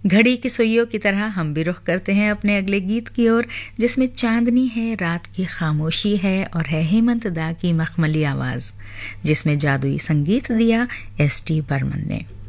घड़ी की सुइयों की तरह हम भी रुख करते हैं अपने अगले गीत की ओर, जिसमें चांदनी है, रात की खामोशी है और है हेमंत दा की मखमली आवाज, जिसमें जादुई संगीत दिया एस टी बर्मन ने।